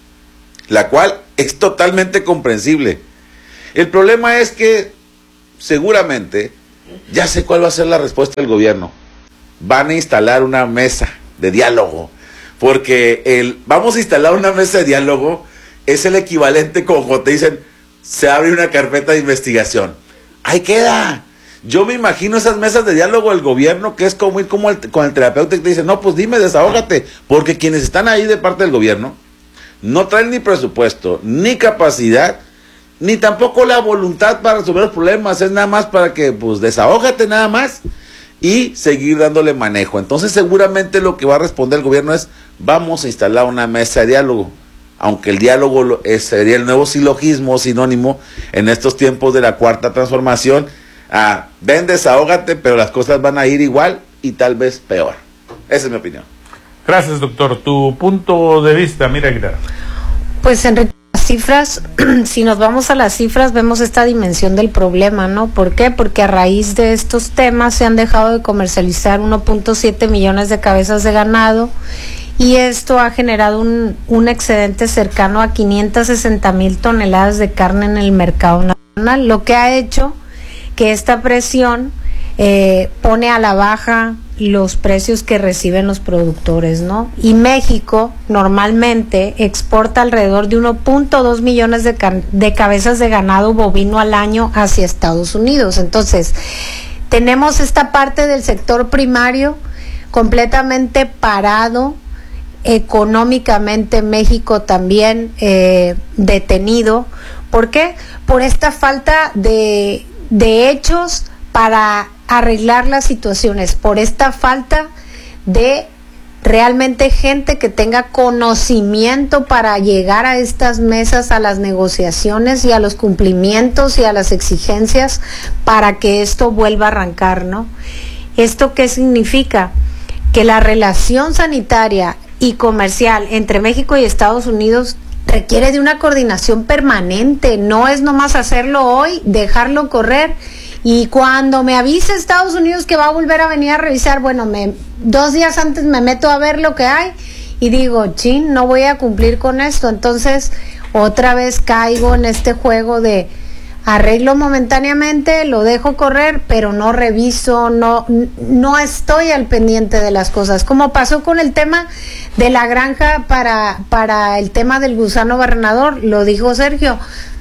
la cual es totalmente comprensible. El problema es que seguramente ya sé cuál va a ser la respuesta del gobierno. Van a instalar una mesa de diálogo, porque el vamos a instalar una mesa de diálogo es el equivalente como cuando te dicen se abre una carpeta de investigación. Ahí queda. Yo me imagino esas mesas de diálogo del gobierno, que es como ir como el, con el terapeuta que te dice, no, pues dime, desahógate, porque quienes están ahí de parte del gobierno no traen ni presupuesto, ni capacidad, ni tampoco la voluntad para resolver los problemas, es nada más para que, pues, desahógate nada más y seguir dándole manejo. Entonces seguramente lo que va a responder el gobierno es, vamos a instalar una mesa de diálogo, aunque el diálogo es, sería el nuevo silogismo, sinónimo, en estos tiempos de la cuarta transformación. Ah, ven, desahógate, pero las cosas van a ir igual y tal vez peor. Esa es mi opinión. Gracias, doctor. Tu punto de vista, mira, Aguilar. Pues, Enrique, las cifras, si nos vamos a las cifras, vemos esta dimensión del problema, ¿no? ¿Por qué? Porque a raíz de estos temas se han dejado de comercializar uno punto siete millones de cabezas de ganado y esto ha generado un, un excedente cercano a quinientas sesenta mil toneladas de carne en el mercado nacional, lo que ha hecho que esta presión eh, pone a la baja los precios que reciben los productores, ¿no? Y México normalmente exporta alrededor de uno punto dos millones de, de cabezas de ganado bovino al año hacia Estados Unidos. Entonces, tenemos esta parte del sector primario completamente parado, económicamente México también eh, detenido. ¿Por qué? Por esta falta de de hechos para arreglar las situaciones, por esta falta de realmente gente que tenga conocimiento para llegar a estas mesas, a las negociaciones y a los cumplimientos y a las exigencias para que esto vuelva a arrancar, ¿no? ¿Esto qué significa? Que la relación sanitaria y comercial entre México y Estados Unidos requiere de una coordinación permanente, no es nomás hacerlo hoy, dejarlo correr y cuando me avise Estados Unidos que va a volver a venir a revisar, bueno, me, dos días antes me meto a ver lo que hay y digo, chin, no voy a cumplir con esto, entonces otra vez caigo en este juego de arreglo momentáneamente, lo dejo correr, pero no reviso, no, no estoy al pendiente de las cosas, como pasó con el tema de la granja para, para el tema del gusano barrenador, lo dijo Sergio,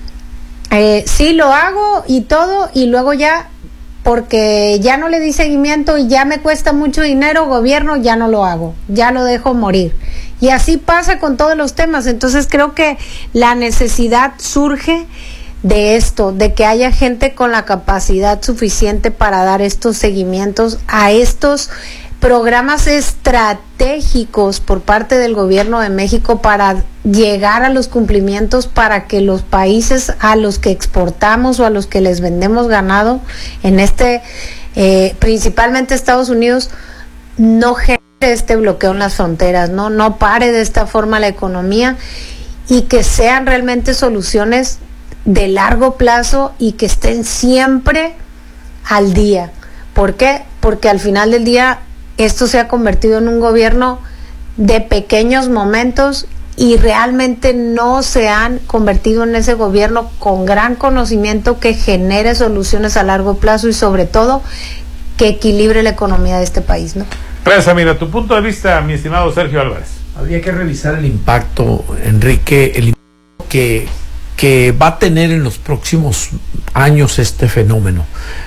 eh, sí lo hago y todo, y luego ya, porque ya no le di seguimiento y ya me cuesta mucho dinero, gobierno, ya no lo hago, ya lo dejo morir. Y así pasa con todos los temas, entonces creo que la necesidad surge de esto, de que haya gente con la capacidad suficiente para dar estos seguimientos a estos programas estratégicos por parte del gobierno de México para llegar a los cumplimientos para que los países a los que exportamos o a los que les vendemos ganado, en este, eh, principalmente Estados Unidos, no genere este bloqueo en las fronteras, no, no pare de esta forma la economía y que sean realmente soluciones de largo plazo y que estén siempre al día. ¿Por qué? Porque al final del día esto se ha convertido en un gobierno de pequeños momentos y realmente no se han convertido en ese gobierno con gran conocimiento que genere soluciones a largo plazo y sobre todo que equilibre la economía de este país, ¿no? Gracias, mira, tu punto de vista, mi estimado Sergio Álvarez. Habría que revisar el impacto, Enrique, el impacto que que va a tener en los próximos años este fenómeno.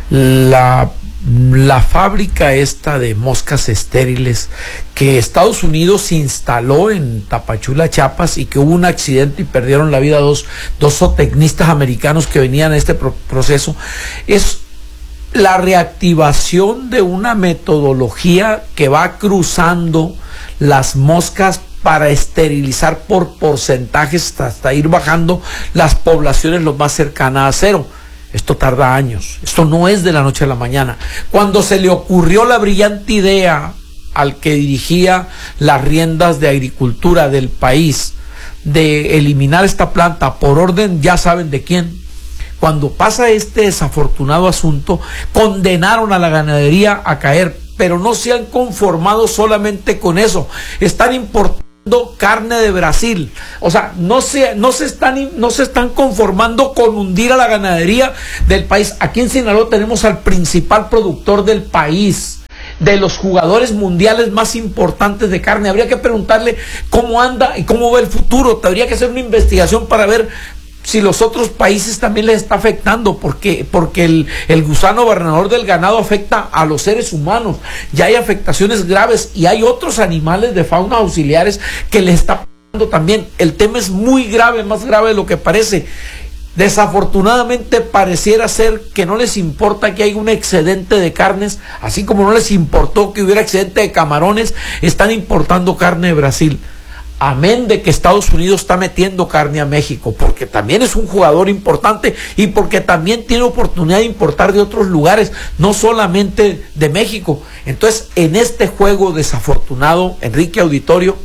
La, la fábrica esta de moscas estériles que Estados Unidos instaló en Tapachula, Chiapas, y que hubo un accidente y perdieron la vida dos, dos zootecnistas americanos que venían a este pro proceso, es la reactivación de una metodología que va cruzando las moscas para esterilizar por porcentajes hasta, hasta ir bajando las poblaciones lo más cercanas a cero. Esto tarda años, esto no es de la noche a la mañana. Cuando se le ocurrió la brillante idea al que dirigía las riendas de agricultura del país de eliminar esta planta por orden, ya saben de quién, cuando pasa este desafortunado asunto, condenaron a la ganadería a caer, pero no se han conformado solamente con eso, están importando carne de Brasil. O sea, no se, no se están, no se están conformando con hundir a la ganadería del país. Aquí en Sinaloa tenemos al principal productor del país, de los jugadores mundiales más importantes de carne. Habría que preguntarle cómo anda y cómo ve el futuro. Tendría que hacer una investigación para ver si los otros países también les está afectando, porque, porque el, el gusano barrenador del ganado afecta a los seres humanos. Ya hay afectaciones graves y hay otros animales de fauna auxiliares que les está afectando también. El tema es muy grave, más grave de lo que parece. Desafortunadamente pareciera ser que no les importa que haya un excedente de carnes, así como no les importó que hubiera excedente de camarones, están importando carne de Brasil. Amén de que Estados Unidos está metiendo carne a México, porque también es un jugador importante y porque también tiene oportunidad de importar de otros lugares, no solamente de México. Entonces, en este juego desafortunado, Enrique Auditorio,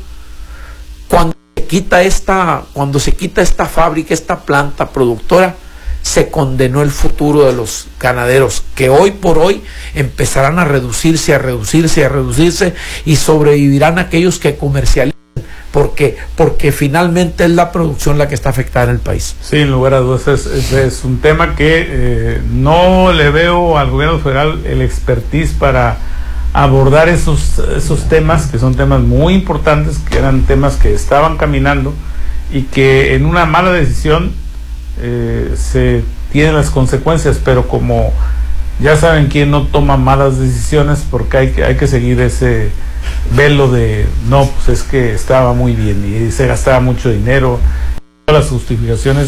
cuando se quita esta, cuando se quita esta fábrica, esta planta productora, se condenó el futuro de los ganaderos, que hoy por hoy empezarán a reducirse, a reducirse, a reducirse, y sobrevivirán aquellos que comercializan, porque, porque finalmente es la producción la que está afectada en el país. Sí, en lugar a dudas, es, es, es un tema que eh, no le veo al gobierno federal el expertise para abordar esos, esos temas, que son temas muy importantes, que eran temas que estaban caminando y que en una mala decisión eh, se tienen las consecuencias, pero como ya saben quién no toma malas decisiones, porque hay que, hay que seguir ese velo de no, pues es que estaba muy bien y se gastaba mucho dinero, todas las justificaciones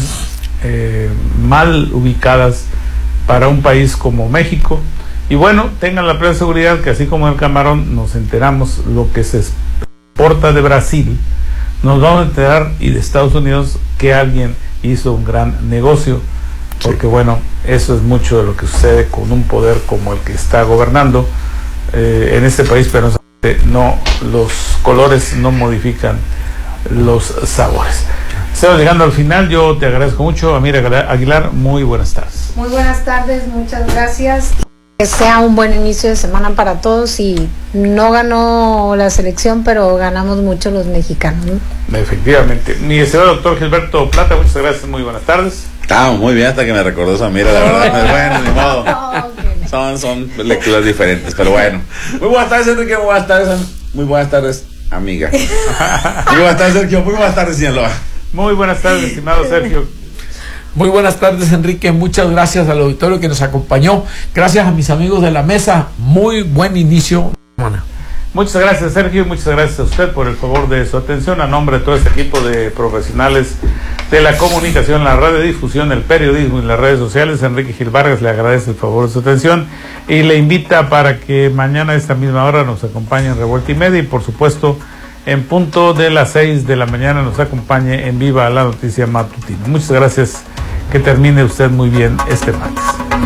eh, mal ubicadas para un país como México. Y bueno, tengan la plena seguridad que así como en el camarón nos enteramos lo que se exporta de Brasil, nos vamos a enterar y de Estados Unidos que alguien hizo un gran negocio, porque bueno, eso es mucho de lo que sucede con un poder como el que está gobernando eh, en este país, pero no, los colores no modifican los sabores. Estamos llegando al final, yo te agradezco mucho, Amira Aguilar, muy buenas tardes. Muy buenas tardes, muchas gracias. Que sea un buen inicio de semana para todos, y no ganó la selección, pero ganamos mucho los mexicanos, ¿no? Efectivamente. Mi estimado doctor Gilberto Plata, muchas gracias, muy buenas tardes. Ah, muy bien, hasta que me recordó Samira, la verdad. Bueno, ni modo. Son, son lecturas diferentes, pero bueno. Muy buenas tardes, Enrique, muy buenas tardes, muy buenas tardes, amiga. Muy buenas tardes, Sergio, muy buenas tardes, Sinaloa. Muy buenas tardes, estimado Sergio. Muy buenas tardes, Enrique, muchas gracias al auditorio que nos acompañó, gracias a mis amigos de la mesa, muy buen inicio de semana. Muchas gracias, Sergio, muchas gracias a usted por el favor de su atención. A nombre de todo este equipo de profesionales de la comunicación, la radiodifusión, el periodismo y las redes sociales, Enrique Gil Vargas le agradece el favor de su atención y le invita para que mañana a esta misma hora nos acompañe en Revuelta y Media, y por supuesto en punto de las seis de la mañana nos acompañe en Viva la Noticia Matutina. Muchas gracias, que termine usted muy bien este martes.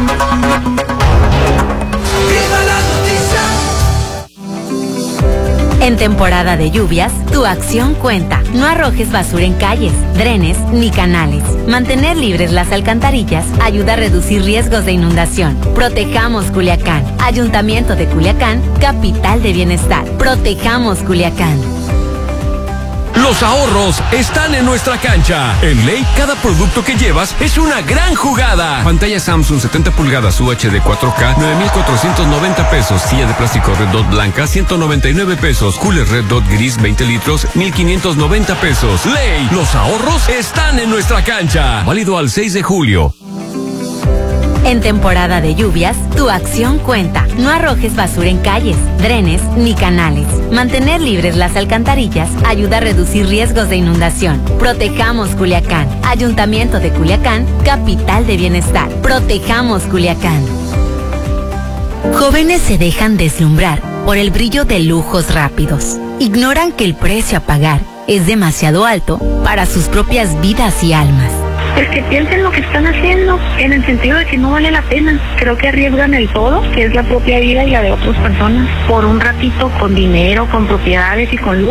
En temporada de lluvias, tu acción cuenta. No arrojes basura en calles, drenes ni canales. Mantener libres las alcantarillas ayuda a reducir riesgos de inundación. Protejamos Culiacán. Ayuntamiento de Culiacán, capital de bienestar. Protejamos Culiacán. Los ahorros están en nuestra cancha. En Ley, cada producto que llevas es una gran jugada. Pantalla Samsung setenta pulgadas U H D cuatro K, nueve mil cuatrocientos noventa pesos. Silla de plástico Red Dot blanca, ciento noventa y nueve pesos. Cooler Red Dot gris, veinte litros, mil quinientos noventa pesos. Ley, los ahorros están en nuestra cancha. Válido al seis de julio. En temporada de lluvias, tu acción cuenta. No arrojes basura en calles, drenes ni canales. Mantener libres las alcantarillas ayuda a reducir riesgos de inundación. Protejamos Culiacán. Ayuntamiento de Culiacán, capital de bienestar. Protejamos Culiacán. Jóvenes se dejan deslumbrar por el brillo de lujos rápidos. Ignoran que el precio a pagar es demasiado alto para sus propias vidas y almas. Pues que piensen lo que están haciendo, en el sentido de que no vale la pena. Creo que arriesgan el todo, que es la propia vida y la de otras personas, por un ratito con dinero, con propiedades y con lujos.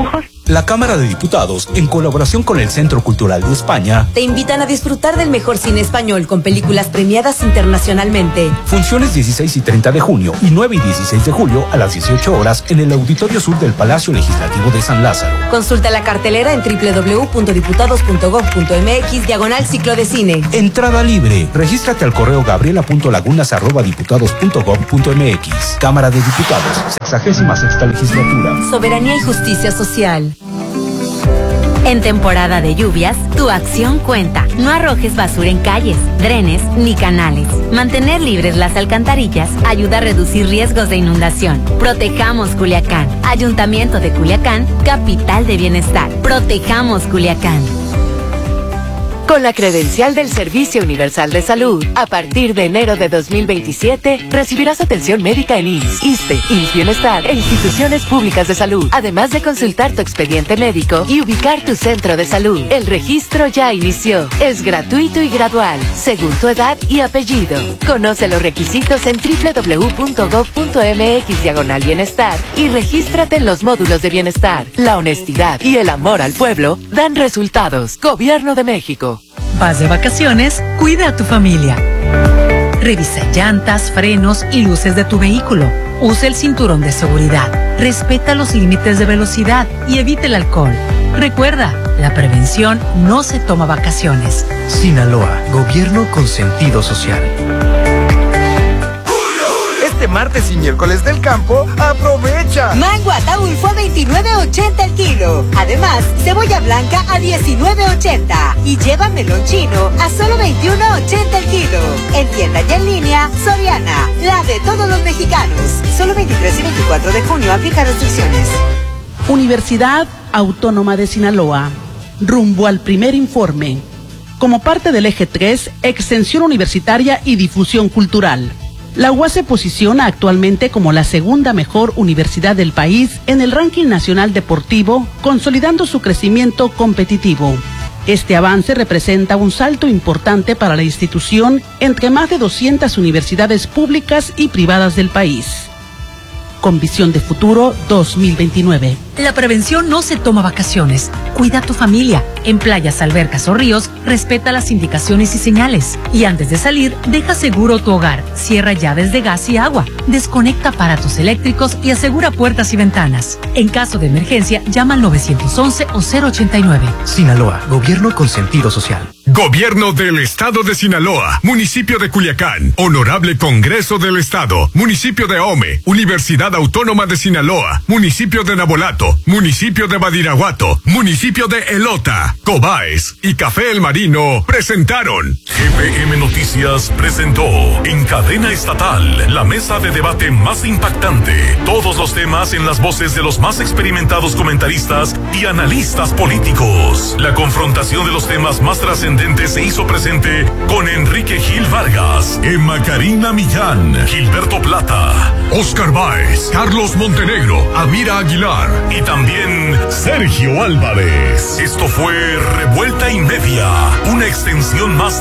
La Cámara de Diputados, en colaboración con el Centro Cultural de España, te invitan a disfrutar del mejor cine español con películas premiadas internacionalmente. Funciones dieciséis y treinta de junio y nueve y dieciséis de julio a las dieciocho horas en el Auditorio Sur del Palacio Legislativo de San Lázaro. Consulta la cartelera en doble u doble u doble u punto diputados punto gob punto eme equis diagonal ciclo de cine. Entrada libre. Regístrate al correo gabriela punto lagunas arroba diputados punto gob punto eme equis. Cámara de Diputados, sexagésima sexta legislatura. Soberanía y justicia social. En temporada de lluvias, tu acción cuenta. No arrojes basura en calles, drenes ni canales. Mantener libres las alcantarillas ayuda a reducir riesgos de inundación. Protejamos Culiacán. Ayuntamiento de Culiacán, capital de bienestar. Protejamos Culiacán. Con la credencial del Servicio Universal de Salud, a partir de enero de dos mil veintisiete, recibirás atención médica en I M S S, ISSSTE, I M S S Bienestar e instituciones públicas de salud, además de consultar tu expediente médico y ubicar tu centro de salud. El registro ya inició. Es gratuito y gradual, según tu edad y apellido. Conoce los requisitos en doble u doble u doble u punto gob punto eme equis diagonal bienestar y regístrate en los módulos de bienestar. La honestidad y el amor al pueblo dan resultados. Gobierno de México. Vas de vacaciones, cuida a tu familia. Revisa llantas, frenos y luces de tu vehículo. Usa el cinturón de seguridad. Respeta los límites de velocidad y evita el alcohol. Recuerda, la prevención no se toma vacaciones. Sinaloa, gobierno con sentido social. Este martes y miércoles del campo, aprovecha. Mango Ataulfo a veintinueve ochenta el kilo. Además, cebolla blanca a diecinueve ochenta. Y lleva melón chino a solo veintiuno ochenta el kilo. En tienda y en línea, Soriana, la de todos los mexicanos. Solo veintitrés y veinticuatro de junio, aplica restricciones. Universidad Autónoma de Sinaloa. Rumbo al primer informe. Como parte del eje tres, Extensión Universitaria y Difusión Cultural. La U A S se posiciona actualmente como la segunda mejor universidad del país en el ranking nacional deportivo, consolidando su crecimiento competitivo. Este avance representa un salto importante para la institución entre más de doscientas universidades públicas y privadas del país. Con visión de futuro dos mil veintinueve. La prevención no se toma vacaciones. Cuida a tu familia. En playas, albercas o ríos, respeta las indicaciones y señales. Y antes de salir, deja seguro tu hogar. Cierra llaves de gas y agua. Desconecta aparatos eléctricos y asegura puertas y ventanas. En caso de emergencia, llama al nueve once o cero ochenta y nueve. Sinaloa, gobierno con sentido social. Gobierno del Estado de Sinaloa, Municipio de Culiacán, Honorable Congreso del Estado, Municipio de Ahome, Universidad Autónoma de Sinaloa, Municipio de Nabolato, Municipio de Badiraguato, Municipio de Elota, Cobaes y Café El Marino presentaron. G P M Noticias presentó en cadena estatal la mesa de debate más impactante. Todos los temas en las voces de los más experimentados comentaristas y analistas políticos. La confrontación de los temas más trascendentes se hizo presente con Enrique Gil Vargas, Emma Karina Millán, Gilberto Plata, Oscar Báez, Carlos Montenegro, Amira Aguilar y también Sergio Álvarez. Esto fue Revuelta y Media, una extensión más